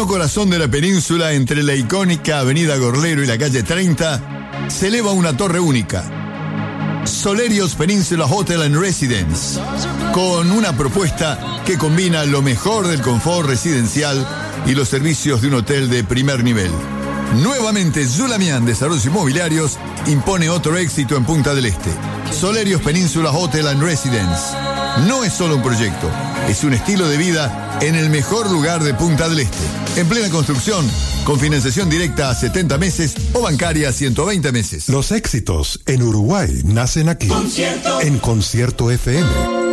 pleno corazón de la península, entre la icónica avenida Gorlero y la calle 30, se eleva una torre única. Solerios Peninsula Hotel and Residence, con una propuesta que combina lo mejor del confort residencial y los servicios de un hotel de primer nivel. Nuevamente, Zulamian Desarrollos Inmobiliarios impone otro éxito en Punta del Este. Solerios Peninsula Hotel and Residence no es solo un proyecto, es un estilo de vida en el mejor lugar de Punta del Este. En plena construcción, con financiación directa a 70 meses o bancaria a 120 meses. Los éxitos en Uruguay nacen aquí, en Concierto FM.